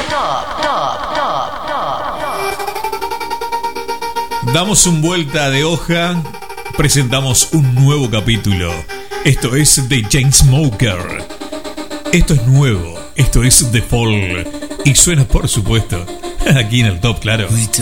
Damos un vuelta de hoja, presentamos un nuevo capítulo. Esto es The Chainsmokers. Esto es nuevo, esto es The Fall. Y suena, por supuesto, aquí en el top, claro.